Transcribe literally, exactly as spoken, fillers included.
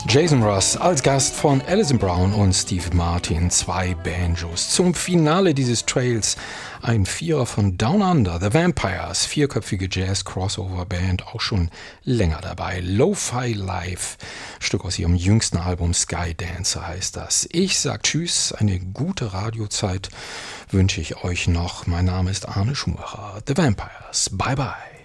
Jason Ross als Gast von Alison Brown und Steve Martin, zwei Banjos. Zum Finale dieses Trails ein Vierer von Down Under, The Vampires, vierköpfige Jazz-Crossover-Band, auch schon länger dabei. Lo-Fi Live, Stück aus ihrem jüngsten Album Skydancer heißt das. Ich sag Tschüss, eine gute Radiozeit wünsche ich euch noch. Mein Name ist Arne Schumacher, The Vampires. Bye bye.